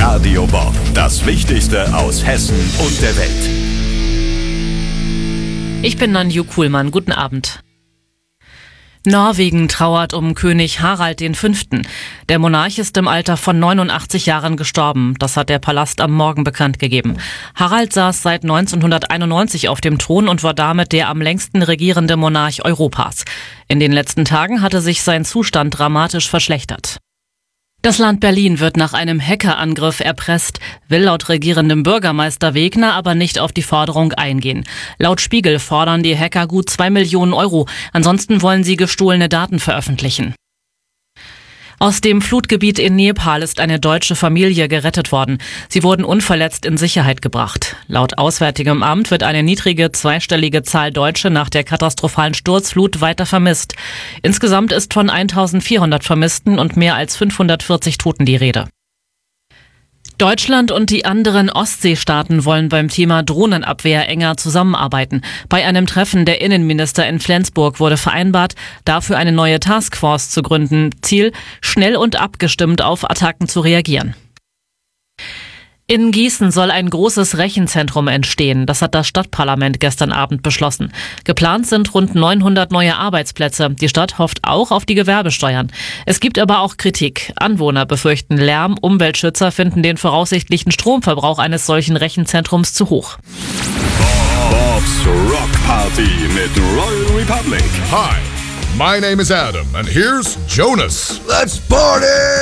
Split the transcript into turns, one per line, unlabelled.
Radio Bob, das Wichtigste aus Hessen und der Welt.
Ich bin Nanju Kuhlmann. Guten Abend. Norwegen trauert um König Harald V. Der Monarch ist im Alter von 89 Jahren gestorben. Das hat der Palast am Morgen bekannt gegeben. Harald saß seit 1991 auf dem Thron und war damit der am längsten regierende Monarch Europas. In den letzten Tagen hatte sich sein Zustand dramatisch verschlechtert. Das Land Berlin wird nach einem Hackerangriff erpresst, will laut regierendem Bürgermeister Wegner aber nicht auf die Forderung eingehen. Laut Spiegel fordern die Hacker gut 2 Millionen Euro. Ansonsten wollen sie gestohlene Daten veröffentlichen. Aus dem Flutgebiet in Nepal ist eine deutsche Familie gerettet worden. Sie wurden unverletzt in Sicherheit gebracht. Laut Auswärtigem Amt wird eine niedrige zweistellige Zahl Deutsche nach der katastrophalen Sturzflut weiter vermisst. Insgesamt ist von 1400 Vermissten und mehr als 540 Toten die Rede. Deutschland und die anderen Ostseestaaten wollen beim Thema Drohnenabwehr enger zusammenarbeiten. Bei einem Treffen der Innenminister in Flensburg wurde vereinbart, dafür eine neue Taskforce zu gründen. Ziel, schnell und abgestimmt auf Attacken zu reagieren. In Gießen soll ein großes Rechenzentrum entstehen. Das hat das Stadtparlament gestern Abend beschlossen. Geplant sind rund 900 neue Arbeitsplätze. Die Stadt hofft auch auf die Gewerbesteuern. Es gibt aber auch Kritik. Anwohner befürchten Lärm, Umweltschützer finden den voraussichtlichen Stromverbrauch eines solchen Rechenzentrums zu hoch.
Bobs Rock Party mit Royal Republic.
Hi, my name is Adam and here's Jonas.
Let's party!